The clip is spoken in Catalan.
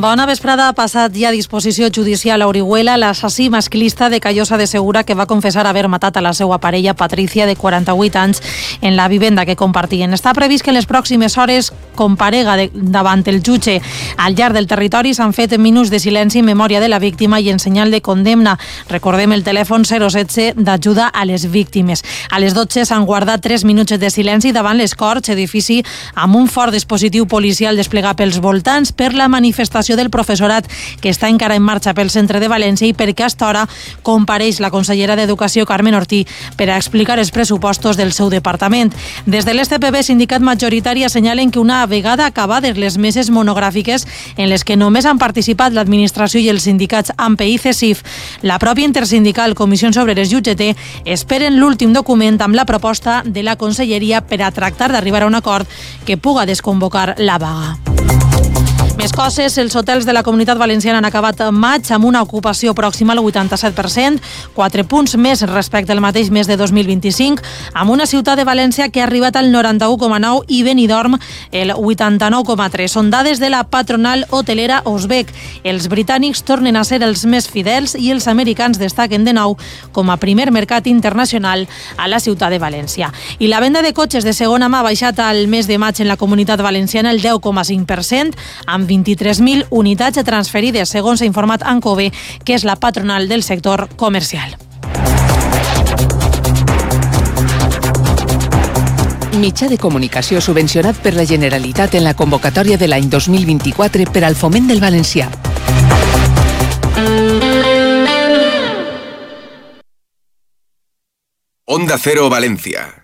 Bona vesprada. Ha passat ja a disposició judicial a Orihuela l'assassí masclista de Callosa de Segura que va confessar haver matat a la seva parella Patricia, de 48 anys, en la vivenda que compartien. Està previst que en les pròximes hores comparega davant el jutge. Al llarg del territori s'han fet minuts de silenci en memòria de la víctima i en senyal de condemna. Recordem el telèfon 016 d'ajuda a les víctimes. A les 12 s'han guardat 3 minuts de silenci davant les Corts, edifici amb un fort dispositiu policial desplegat pels voltants, per la manifestació del professorat que està encara en marxa pel centre de València i perquè a esta hora compareix la consellera d'Educació, Carmen Ortí, per a explicar els pressupostos del seu departament. Des de l'SPB, sindicat majoritari, assenyalen que una vegada acabades les meses monogràfiques en les que només han participat l'administració i els sindicats AMPE i CESIF, la pròpia intersindical Comissions Obreres i UGT esperen l'últim document amb la proposta de la conselleria per a tractar d'arribar a un acord que puga desconvocar la vaga. Més coses, els hotels de la Comunitat Valenciana han acabat maig amb una ocupació pròxima al 87%, 4 punts més respecte al mateix mes de 2025, amb una ciutat de València que ha arribat al 91,9 i Benidorm el 89,3. Són dades de la patronal hotelera Osbec. Els britànics tornen a ser els més fidels i els americans destaquen de nou com a primer mercat internacional a la ciutat de València. I la venda de cotxes de segona mà ha baixat al mes de maig en la Comunitat Valenciana el 10,5%, amb 23.000 unitats transferides, segons ha informat Ancove, que és la patronal del sector comercial. Mitjà de comunicació subvencionat per la Generalitat en la convocatòria de l'any 2024 per al foment del valencià. Onda Cero Valencia.